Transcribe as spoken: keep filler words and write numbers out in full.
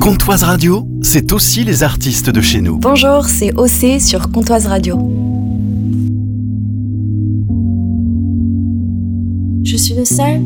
Comtoise Radio, c'est aussi les artistes de chez nous. Bonjour, c'est O C sur Comtoise Radio. Je suis le seul